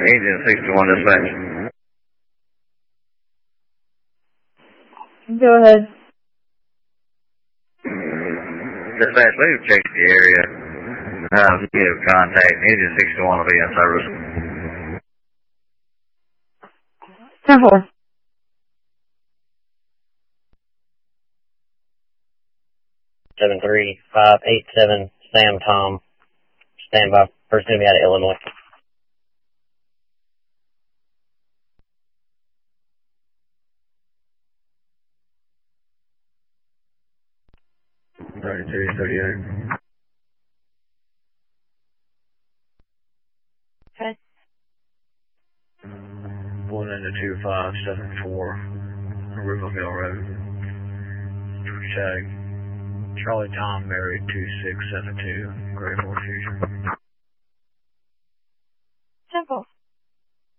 Agent 61 dispatch. Go ahead. Dispatch, we've checked the area. Give contact. Agent 61 will be in service. 10-4. 73587 Sam Tom. Stand by. Person to be out of Illinois. Right, 38. Okay. 1-2574 Riverville Road. Tag Charlie Tom Mary 2672 Gray Ford Fusion. 10-4.